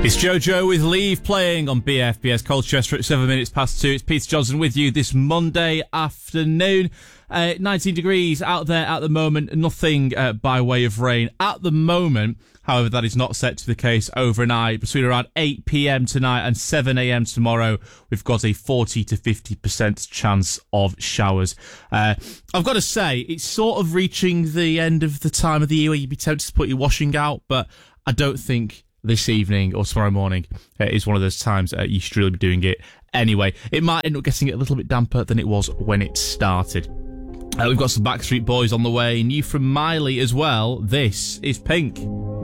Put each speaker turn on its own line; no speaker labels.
It's Jojo with Leave playing on BFBS Colchester at 7 minutes past 2. It's Peter Johnson with you this Monday afternoon. 19 degrees out there at the moment. Nothing by way of rain at the moment. However, that is not set to the case overnight. Between around 8 p.m. tonight and 7 a.m. tomorrow, we've got a 40 to 50% chance of showers. I've got to say, it's sort of reaching the end of the time of the year where you'd be tempted to put your washing out, but I don't think this evening or tomorrow morning is one of those times you should really be doing it anyway. It might end up getting it a little bit damper than it was when it started. We've got some Backstreet Boys on the way, new from Miley as well. This is Pink.